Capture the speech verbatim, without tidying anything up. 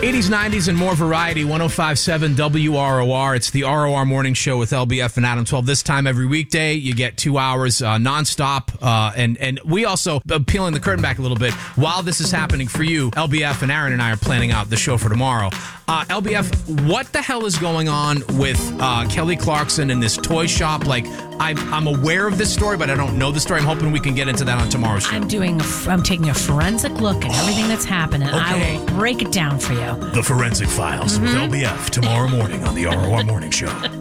eighties, nineties, and more variety. one oh five point seven W R O R. It's the R O R Morning Show with L B F and Adam twelve. This time every weekday, you get two hours uh, nonstop. Uh, and, and we also, uh, peeling the curtain back a little bit, while this is happening for you, L B F and Aaron and I are planning out the show for tomorrow. Uh, L B F, what the hell is going on with uh, Kelly Clarkson and this toy shop? Like, I'm, I'm aware of this story, but I don't know the story. I'm hoping we can get into that on tomorrow's show. I'm doing. A, I'm taking a forensic look at everything that's happened, and Okay. I will break it down for you. The Forensic Files with L B F tomorrow morning on the R O R Morning Show.